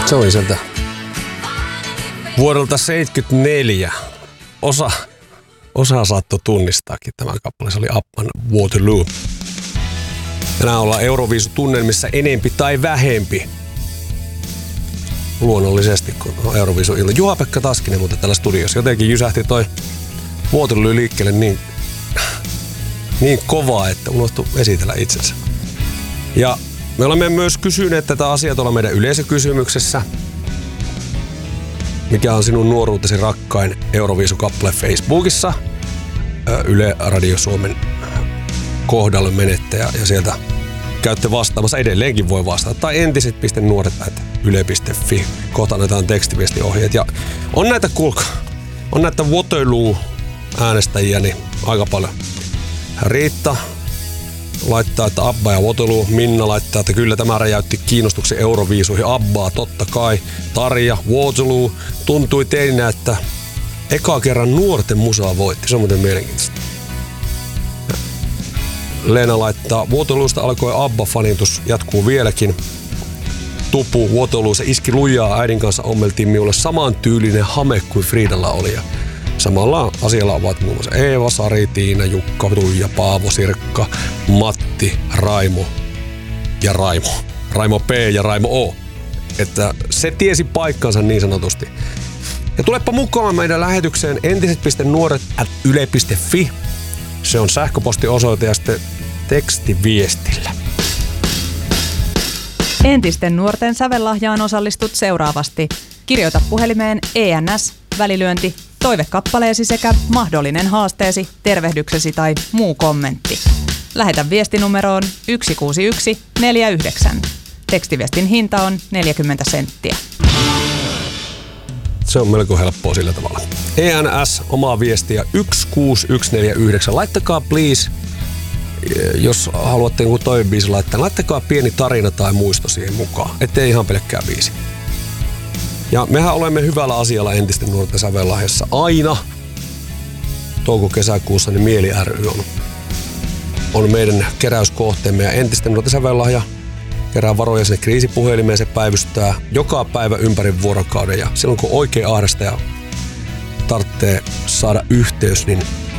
Se oli sieltä vuodelta 1974. Osa saattoi tunnistaakin tämän kappaleen. Se oli Abban Waterloo. Tänään ollaan Euroviisu-tunnelmissa enempi tai vähempi. Luonnollisesti, kun on Euroviisu-ilta. Juha-Pekka Taskinen muuten täällä studiossa. Jotenkin jysähti toi Waterloo liikkeelle niin kovaa, että unohtui esitellä itsensä. Ja me olemme myös kysyneet tätä asiaa tuolla meidän yleisökysymyksessä. Mikä on sinun nuoruutesi rakkain Euroviisu-kappale Facebookissa? Yle Radio Suomen kohdalle menette ja sieltä käytte vastaamassa. Edelleenkin voi vastata. Tai entiset.nuoret@yle.fi. Kohta annetaan tekstiviestiohjeet. Ja on näitä Waterloo-äänestäjiä niin aika paljon. Riitta laittaa, että Abba ja Waterloo. Minna laittaa, että kyllä tämä räjäytti kiinnostuksen Euroviisuihin. Abbaa totta kai. Tarja, Waterloo. Tuntui teininä, että eka kerran nuorten musaa voitti. Se on muuten mielenkiintoista. Leena laittaa, Waterloosta alkoi Abba-fanitus, jatkuu vieläkin. Tupu, Waterloo, se iski lujaa, äidin kanssa ommeltiin minulle saman tyylinen hame kuin Friidalla oli. Ja samalla asialla ovat muun muassa Eeva, Sari, Tiina, Jukka, Tuija, Paavo, Sirkka, Matti, Raimo ja Raimo. Raimo P ja Raimo O. Että se tiesi paikkansa niin sanotusti. Ja tulepa mukaan meidän lähetykseen entiset.nuoret@yle.fi. Se on sähköpostiosoite ja sitten tekstiviestillä. Entisten nuorten sävellahjaan osallistut seuraavasti. Kirjoita puhelimeen ENS, välilyönti, toivekappaleesi sekä mahdollinen haasteesi, tervehdyksesi tai muu kommentti. Lähetä viestinumeroon 16149. Tekstiviestin hinta on 40 senttiä. Se on melko helppoa sillä tavalla. ENS, omaa viestiä 16149. Laittakaa please, jos haluatte jonkun toivebiisi laittaa, laittakaa pieni tarina tai muisto siihen mukaan, ettei ihan pelkkää biisi. Ja mehän olemme hyvällä asialla entisten nuorten sävellahjassa aina. Touko-kesäkuussa niin Mieli ry on meidän keräyskohteemme ja entisten nuorten sävellahja kerää varoja sinne kriisipuhelimeen, se päivystää joka päivä ympäri vuorokauden ja silloin kun oikein ahdasta ja tarvitsee saada yhteys, niin